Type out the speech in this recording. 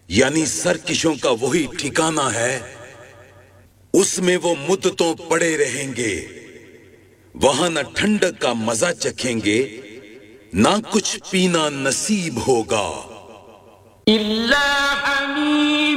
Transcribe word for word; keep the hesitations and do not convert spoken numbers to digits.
यानी सरकशों का वही ठिकाना है, उसमें वो मुद्दतों पड़े रहेंगे। वहां न ठंडक का मजा चखेंगे, ना कुछ पीना नसीब होगा। इल्ला हमीम